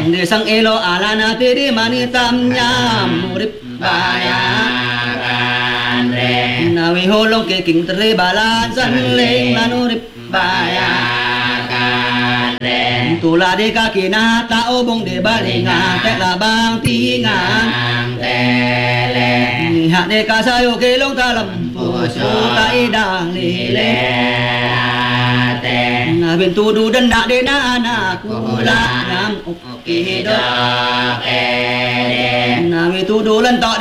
Để sang elo alana te di mani tam nham murip baya na vi holong ke king tre balan san leng lanurip baya tu la de ka kina ta obong de balinga te la bang ti ngang ni ha de ka sa yo ke long ta lam pu su ta i dang ni le na ben tu du dan da de na na ku la nam ok ki do na vi tu du lan to